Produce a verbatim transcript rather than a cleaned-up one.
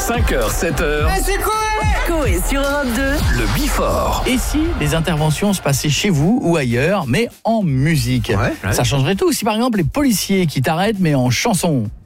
cinq heures, sept heures. Ah, c'est quoi? Coé sur Europe deux. Le Before. Et si les interventions se passaient chez vous ou ailleurs, mais en musique? Ouais, ouais. Ça changerait tout. Si par exemple les policiers qui t'arrêtent, mais en chanson.